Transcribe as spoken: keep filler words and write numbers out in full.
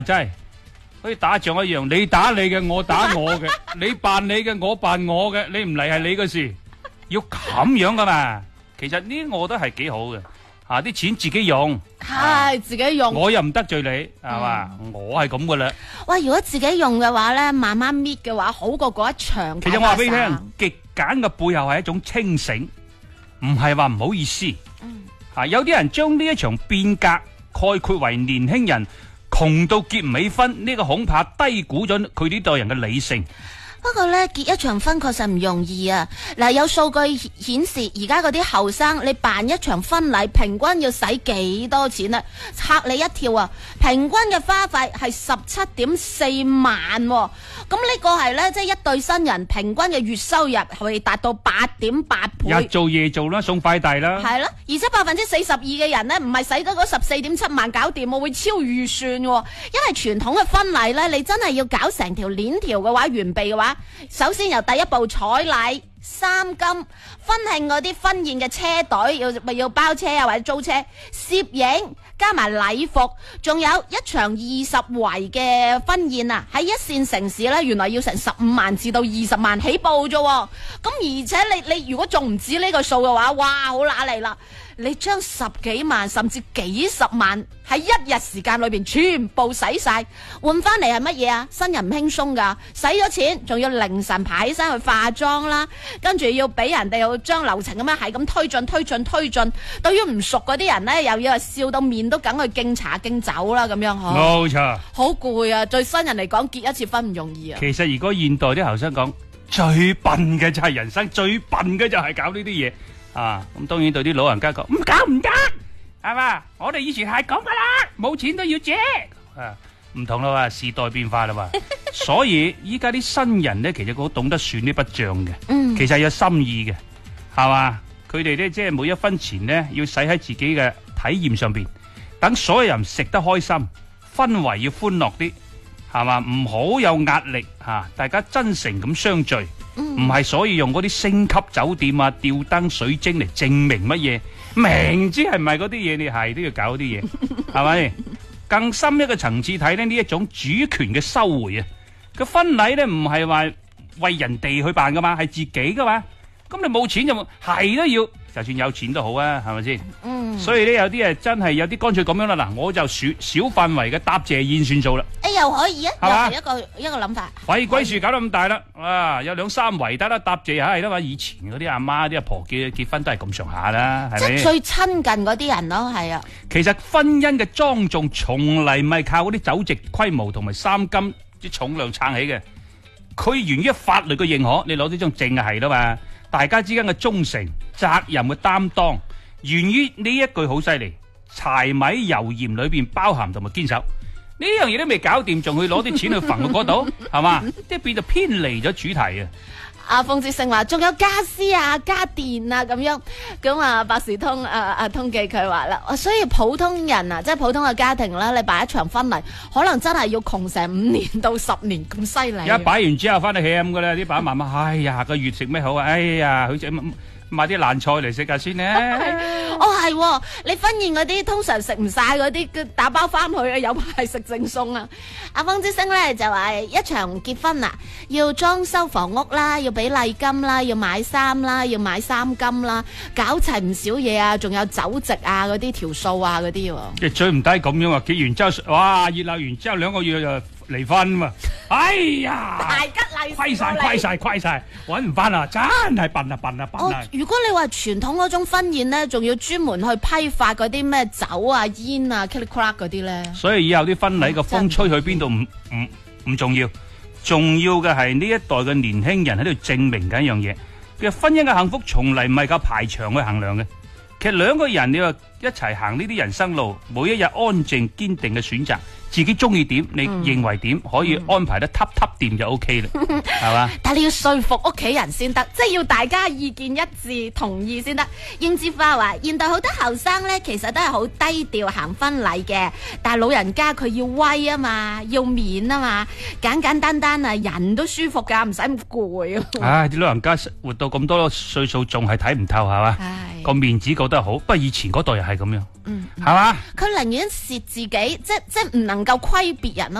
真係好似打仗一樣，你打你嘅，我打我嘅，你扮你嘅，我扮我嘅，你唔嚟係你嘅事，要咁樣噶嘛。其實呢，我覺得係幾好嘅，吓啲錢自己用， 係自己用， 我又唔得罪你，係嘛，我係咁噶啦。 喂，如果自己用嘅話咧，慢慢搣嘅話，好過嗰一場。 其實我話俾你聽，極簡嘅背後係一種清醒，唔係話唔好意思。 嗯， 吓有啲人將呢一場變革概括為年輕人窮到結唔起婚，呢個恐怕低估咗佢呢代人嘅理性。 不過咧，結一場婚確實唔容易啊！嗱，有數據顯示，而家嗰啲後生，你辦一場婚禮，平均要使幾多錢啊？嚇你一跳啊！平均嘅花費係十七點四萬，啊，咁呢個係咧，即係一對新人平均嘅月收入係達到八點八倍。 日做夜做啦，送快遞啦。 係啦，而且百分之四十二嘅人呢，唔係使咗嗰十四點七萬搞掂，我會超預算喎。因為傳統嘅婚禮呢，你真係要搞成條鏈條嘅話，完備嘅話。首先由第一步彩禮、三金、婚慶嗰啲婚宴嘅車隊，要咪要包車啊或者租車、攝影加埋禮服，仲有一場二十圍嘅婚宴啊！喺一線城市呢，原來要成十五萬至到二十萬起步啫。咁而且你你如果仲唔止呢個數嘅話，哇，好揦脷啦！你將十幾萬甚至幾十萬喺一日時間裏邊全部使晒，換翻嚟係乜嘢啊？新人唔輕鬆噶，使咗錢仲要凌晨爬起身去化妝啦，跟住要俾人哋要將流程咁樣係咁推進推進推進。對於唔熟嗰啲人呢，又要笑到面都梗去敬茶敬酒啦，咁樣嗬。 冇錯， 好攰啊！對新人嚟講，結一次婚唔容易啊。 其實如果現代啲後生講，最笨嘅就係人生，最笨嘅就係搞呢啲嘢。啊，咁當然對啲老人家講唔搞唔得，係嘛？我哋以前係咁噶啦，冇錢都要借，啊，唔同啦，時代變化啦嘛。所以依家啲新人咧，其實佢懂得算呢筆賬嘅，嗯，其實有心意嘅，係嘛？佢哋咧即係每一分錢咧，要使喺自己嘅體驗上邊，等所有人食得開心，氛圍要歡樂啲，係嘛？唔好有壓力吓，啊，大家真誠咁相聚。唔係，所以用嗰啲星級酒店啊、吊燈、水晶嚟證明乜嘢？明知係唔係嗰啲嘢，你係都要搞啲嘢，係咪？更深一個層次睇呢，呢一種主權嘅收回啊！個婚禮咧唔係話為人哋去辦噶嘛，係自己噶嘛。咁你冇錢就係都要，就算有錢都好啊，係咪先？嗯。所以咧有啲誒真係有啲乾脆咁樣啦。嗱，我就小小範圍嘅答謝宴算數啦。 誒，又可以啊，又係一個一個諗法。 廢鬼樹搞到咁大啦，啊，有兩三圍得啦，答謝下係啦嘛。以前嗰啲阿媽啲阿婆結結婚都係咁上下啦，係咪？ 即係最親近嗰啲人咯，係啊。 其實婚姻嘅莊重從嚟唔係靠嗰啲酒席規模同埋三金啲重量撐起嘅，佢源於法律嘅認可。你攞呢張證係啦嘛。大家之間嘅忠誠、責任嘅擔當，源於呢一句好犀利，柴米油鹽裏邊包含同埋堅守。呢樣嘢都未搞掂，仲去攞啲錢去揈去嗰度，係嘛？即係變就偏離咗主題啊！ 阿馮志勝話仲有家私啊、家電啊咁樣，咁啊百事通啊啊通記佢話啦，所以普通人啊，即係普通嘅家庭啦，你辦一場婚禮，可能真係要窮成五年到十年咁犀利。 一擺完之後翻嚟 hea 咁噶啦，啲爸爸媽媽，哎呀個月食咩好啊？哎呀，好似買啲爛菜嚟食下先咧。 哦係，你婚宴嗰啲通常食唔晒嗰啲，打包翻去啊，有排食剩餸啊。阿方之星咧就話一場結婚啊，要裝修房屋啦，要俾禮金啦，要買衫啦，要買三金啦，搞齊唔少嘢啊，仲有酒席啊嗰啲條數啊嗰啲。 即係最唔低咁樣啊！結完之後，哇熱鬧完之後兩個月就離婚嘛。哎呀！ 大吉利， 虧晒虧晒虧晒，搵唔翻啊！真係笨啊笨啊笨啊！ 如果你話傳統嗰種婚宴咧，仲要專門去批發嗰啲咩酒啊、煙啊、Kitty Crack 嗰啲咧。所以以後啲婚禮個風吹去邊度唔唔唔重要，重要嘅係呢一代嘅年輕人喺度證明緊一樣嘢。其實婚姻嘅幸福從嚟唔係靠排場去衡量嘅。其實兩個人你話一齊行呢啲人生路，每一日安靜堅定嘅選擇，自己中意點，你認為點，可以安排得揼揼掂就 O K 啦，係嘛？但係你要說服屋企人先得，即係要大家意見一致同意先得。英之花話：現代好多後生咧，其實都係好低調行婚禮嘅，但係老人家佢要威啊嘛，要面啊嘛，簡簡單單啊，人都舒服噶，唔使咁攰啊。唉，啲老人家活到咁多歲數，仲係睇唔透係嘛？個面子覺得好，不過以前嗰代人係。 係咁樣， 嗯， 係嘛？ 佢寧願蝕自己，即即唔能夠虧別人咯。